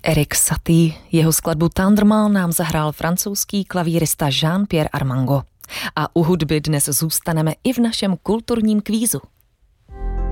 Erik Satie, jeho skladbu Thunderman nám zahrál francouzský klavírista Jean-Pierre Armango. A u hudby dnes zůstaneme i v našem kulturním kvízu.